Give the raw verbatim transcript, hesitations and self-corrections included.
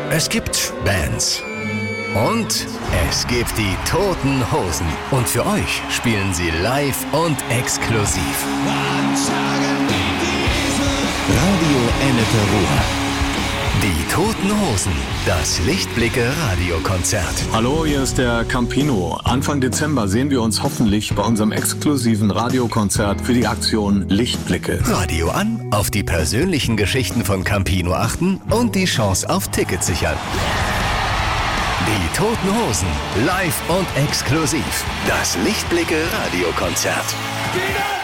Es gibt Bands. Und es gibt die Toten Hosen. Und für euch spielen sie live und exklusiv. Radio Ennepe Ruhr. Die Toten Hosen, das Lichtblicke-Radiokonzert. Hallo, hier ist der Campino. Anfang Dezember sehen wir uns hoffentlich bei unserem exklusiven Radiokonzert für die Aktion Lichtblicke. Radio an, auf die persönlichen Geschichten von Campino achten und die Chance auf Tickets sichern. Die Toten Hosen, live und exklusiv. Das Lichtblicke-Radiokonzert.